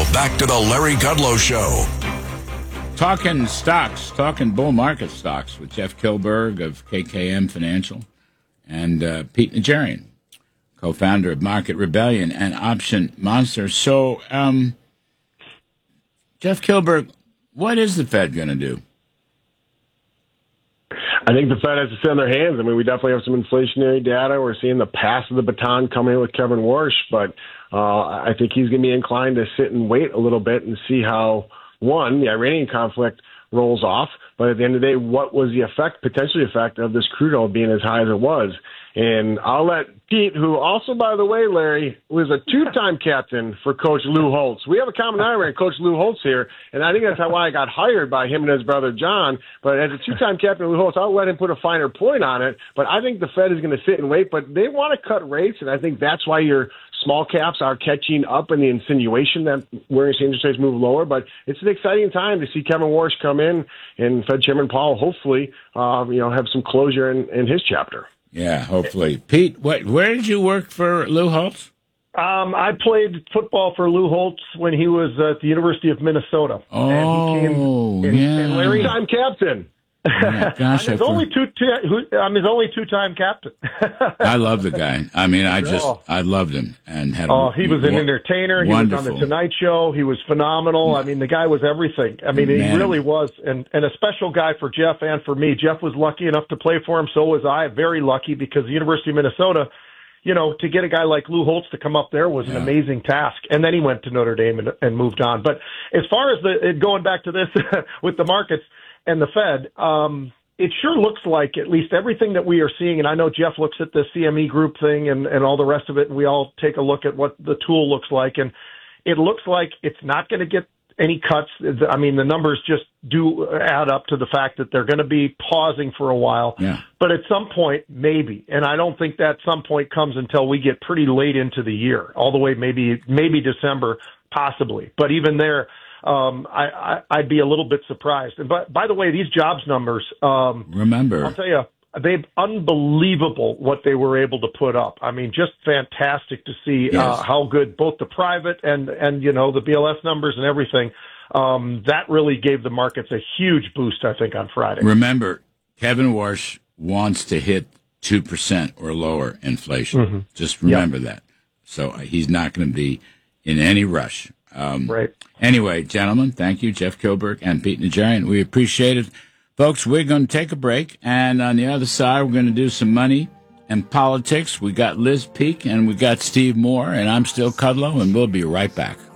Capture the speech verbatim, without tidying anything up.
Now, back to the Larry Kudlow Show. Talking stocks, talking bull market stocks with Jeff Kilberg of K K M Financial and uh, Pete Najarian, co-founder of Market Rebellion and Option Monster. So, um, Jeff Kilberg, what is the Fed going to do? I think the Fed has to sit on their hands. I mean, we definitely have some inflationary data. We're seeing the pass of the baton coming in with Kevin Warsh, but uh, I think he's going to be inclined to sit and wait a little bit and see how, one, the Iranian conflict rolls off, but at the end of the day, what was the effect, potentially effect of this crude oil being as high as it was? And I'll let Pete, who also, by the way, Larry, was a two-time captain for Coach Lou Holtz. We have a common eye Coach Lou Holtz here, and I think that's why I got hired by him and his brother John. But as a two-time captain of Lou Holtz, I'll let him put a finer point on it. But I think the Fed is going to sit and wait, but they want to cut rates, and I think that's why your small caps are catching up in the insinuation that we're going to see interest rates move lower. But it's an exciting time to see Kevin Warsh come in and Fed Chairman Powell hopefully uh, you know, have some closure in, in his chapter. Yeah, hopefully. Pete, what, where did you work for Lou Holtz? Um, I played football for Lou Holtz when he was at the University of Minnesota. Oh, and he came, and, yeah. And Larry, time captain. Yeah, gosh, I'm, his only two, two, I'm his only two-time captain. I love the guy. I mean, I just, oh. I loved him. And had Oh, he was an entertainer. He wonderful. was on The Tonight Show. He was phenomenal. I mean, the guy was everything. I mean, Man. he really was. And, and a special guy for Jeff and for me. Jeff was lucky enough to play for him. So was I. Very lucky because the University of Minnesota, you know, to get a guy like Lou Holtz to come up there was an yeah. amazing task. And then he went to Notre Dame and, and moved on. But as far as the going back to this with the markets and the Fed, um, it sure looks like at least everything that we are seeing, and I know Jeff looks at the C M E group thing and, and all the rest of it, and we all take a look at what the tool looks like, and it looks like it's not going to get any cuts. I mean, the numbers just do add up to the fact that they're going to be pausing for a while. Yeah. But at some point, maybe, and I don't think that some point comes until we get pretty late into the year, all the way maybe maybe December, possibly. But even there, Um, I, I, I'd be a little bit surprised. And but by the way, these jobs numbers, um, remember, I'll tell you, they've unbelievable what they were able to put up. I mean, just fantastic to see yes. uh, how good both the private and, and, you know, the B L S numbers and everything. Um, that really gave the markets a huge boost, I think, on Friday. Remember, Kevin Warsh wants to hit two percent or lower inflation. Mm-hmm. Just remember yep. that. So uh, he's not going to be in any rush. Um, right. Anyway, gentlemen, thank you, Jeff Kilberg and Pete Najarian. We appreciate it. Folks, we're going to take a break, and on the other side, we're going to do some money and politics. We got Liz Peek, and we got Steve Moore, and I'm still Kudlow, and we'll be right back.